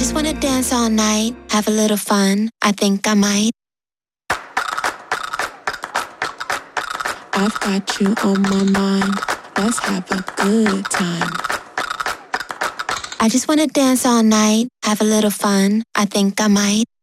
just wanna dance all night, have a little fun. I think I might. I've got you on my mind. Let's have a good time. I just wanna dance all night, have a little fun. I think I might.